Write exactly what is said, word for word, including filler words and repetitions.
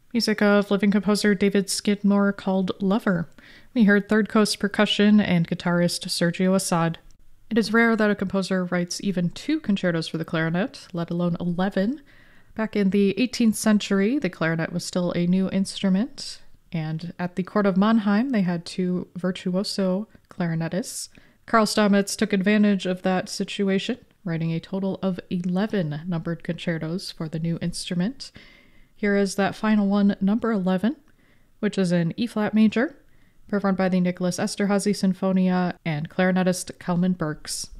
Music of living composer David Skidmore called Lover. We heard Third Coast percussion and guitarist Sergio Assad. It is rare that a composer writes even two concertos for the clarinet, let alone eleven. Back in the eighteenth century, the clarinet was still a new instrument, and at the court of Mannheim, they had two virtuoso clarinetists. Karl Stamitz took advantage of that situation, writing a total of eleven numbered concertos for the new instrument. Here is that final one, number eleven, which is in E-flat major, performed by the Nicholas Esterhazy Sinfonia and clarinetist Kalman Burks.